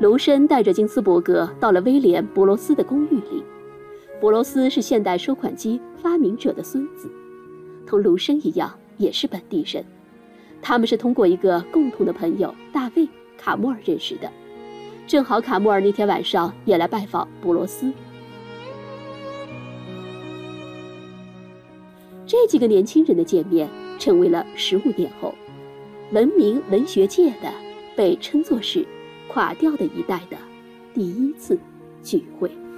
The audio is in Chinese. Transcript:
卢森带着金斯伯格到了威廉·伯罗斯的公寓里。伯罗斯是现代收款机发明者的孙子，同卢森一样也是本地人。他们是通过一个共同的朋友大卫·卡莫尔认识的，正好卡莫尔那天晚上也来拜访伯罗斯。这几个年轻人的见面成为了15年后闻名文学界的被称作是垮掉的一代的第一次聚会。